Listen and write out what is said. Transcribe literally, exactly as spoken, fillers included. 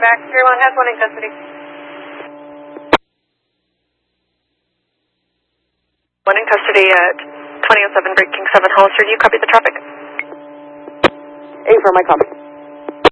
back. three one has one in custody. One in custody at twenty oh seven Great King seven Hollister. Do you copy the traffic? eight for my copy.